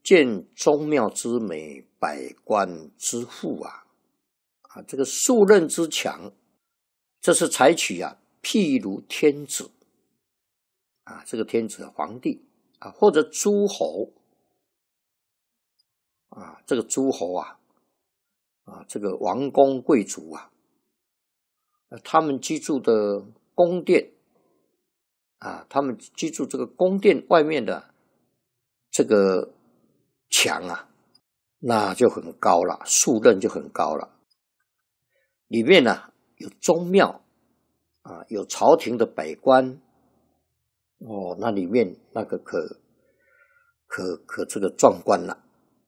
见宗庙之美，百官之富啊！这个数任之强，这是采取譬如天子这个天子皇帝或者诸侯这个诸侯这个王公贵族他们居住的宫殿他们居住这个宫殿外面的这个墙那就很高了，数任就很高了。里面有宗庙有朝廷的百官那里面那个可这个壮观了。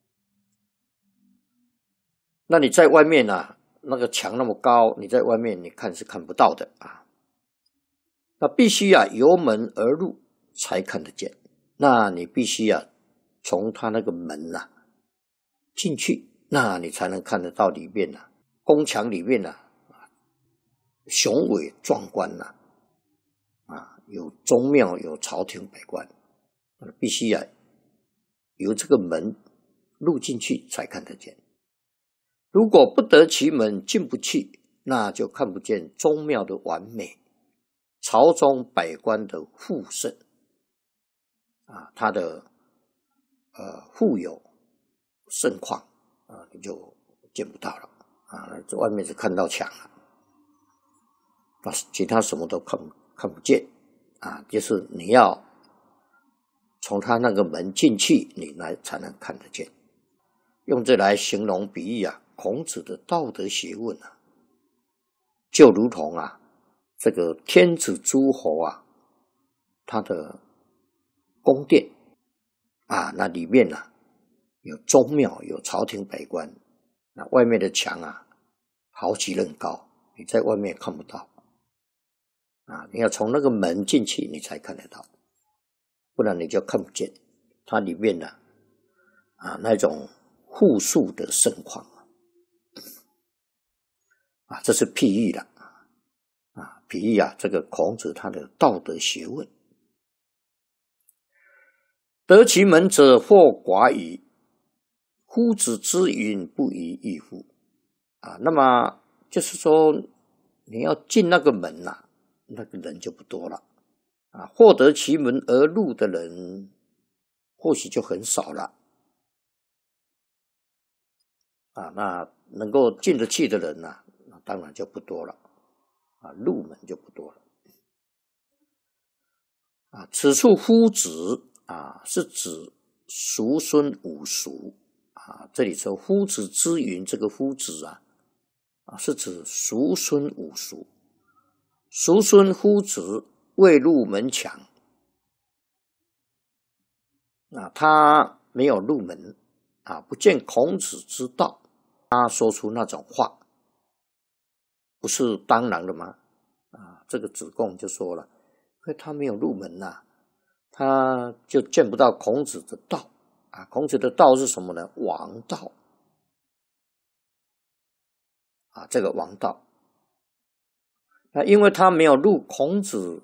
那你在外面那个墙那么高，你在外面你看是看不到的那必须由门而入才看得见。那你必须从他那个门进去，那你才能看得到里面宫墙里面雄伟壮观有宗庙有朝廷百官，必须由这个门入进去才看得见。如果不得其门进不去，那就看不见宗庙的完美，朝中百官的富盛他的富有盛况你就见不到了这外面是看到墙了其他什么都看不见就是你要从他那个门进去，你才能看得见。用这来形容比喻孔子的道德学问就如同这个天子诸侯他的宫殿那里面有宗庙有朝廷百官，那外面的墙好几任高，你在外面看不到你要从那个门进去你才看得到，不然你就看不见它里面那种富庶的盛况这是譬喻的比喻这个孔子他的道德学问。得其门者或寡矣，夫子之云不亦异乎那么就是说你要进那个门那个人就不多了获得其门而入的人或许就很少了那能够进得去的人那当然就不多了入门就不多了此处夫子是指叔孙五叔这里说夫子之云，这个夫子是指叔孙五叔。叔孙夫子未入门墙他没有入门不见孔子之道，他说出那种话不是当然的吗这个子贡就说了，因为他没有入门他就见不到孔子的道孔子的道是什么呢？王道这个王道那因为他没有入孔子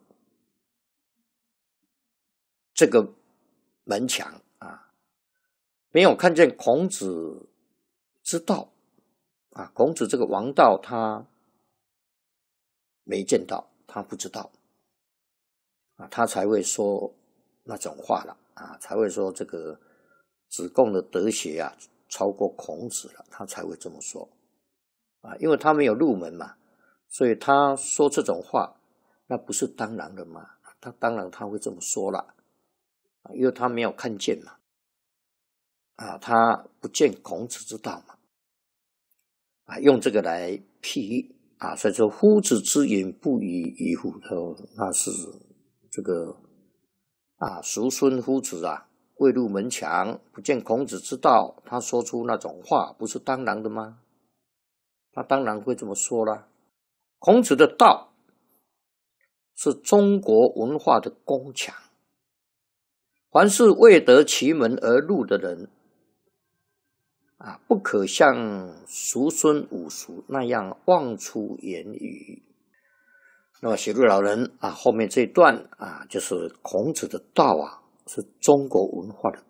这个门墙没有看见孔子之道孔子这个王道他没见到，他不知道他才会说那种话了才会说这个子贡的德学超过孔子了，他才会这么说因为他没有入门嘛，所以他说这种话那不是当然的嘛，他当然他会这么说了因为他没有看见嘛他不见孔子之道嘛用这个来譬喻所以说夫子之言不亦异乎，那是这个叔孙夫子未入门墙，不见孔子之道，他说出那种话不是当然的吗？他当然会这么说啦。孔子的道是中国文化的宫墙，凡是未得其门而入的人不可像叔孙五叔那样妄出言语。那么写入老人后面这一段就是孔子的道是中国文化的